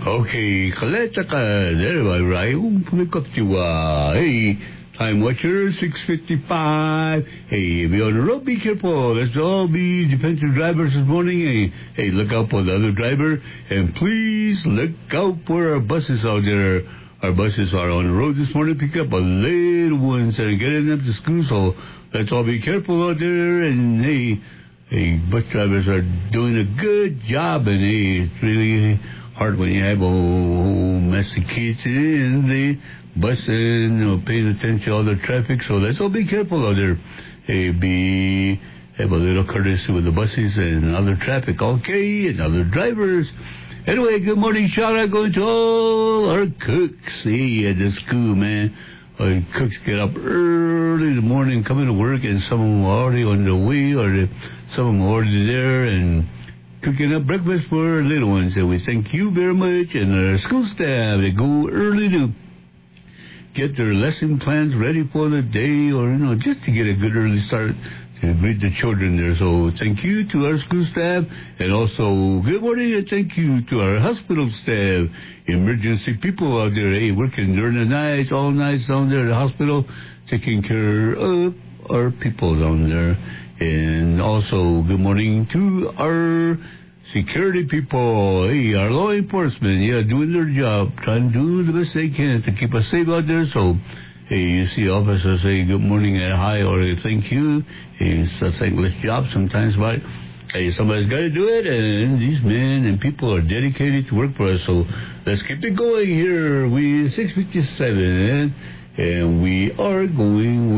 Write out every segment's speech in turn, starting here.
Okay, Kaleta ka, there ba, Ryan? Pumikap tiwa. Hey, time watcher, 6:55. Hey, be on the road, be careful. Let's all be defensive drivers this morning. Hey, look out for the other driver. And please look out for our buses out there. Our buses are on the road this morning. Pick up a little ones and getting them to school. So let's all be careful out there. And hey, bus drivers are doing a good job. And hey, it's really hard when you have a whole mess of kids in the bus and paying attention to all the traffic. So let's all be careful out there. Hey, have a little courtesy with the buses and other traffic, okay, and other drivers. Anyway, good morning, shout out going to all our cooks. Hey, at the school, man. Our cooks get up early in the morning, coming to work, and some of them are already on the way, or some of them are already there, and cooking up breakfast for our little ones. And we thank you very much. And our school staff, they go early to get their lesson plans ready for the day, or, just to get a good early start to greet the children there. So thank you to our school staff, and also good morning and thank you to our hospital staff, emergency people out there, working during the nights, all nights down there at the hospital, taking care of our people down there. And also good morning to our security people, our law enforcement, doing their job, trying to do the best they can to keep us safe out there. So you see officers say good morning and hi, or thank you. It's a thankless job sometimes, but somebody's got to do it, and these men and people are dedicated to work for us. So let's keep it going here. We 6:57, and we are going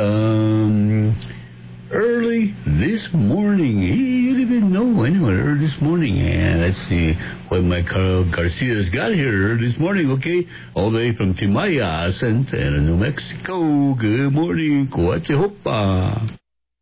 with early this morning. You didn't even know anyone early this morning. And let's see what my Carl Garcia's got here early this morning, okay? All the way from Timaya, Santana, New Mexico. Good morning. Coatejopa.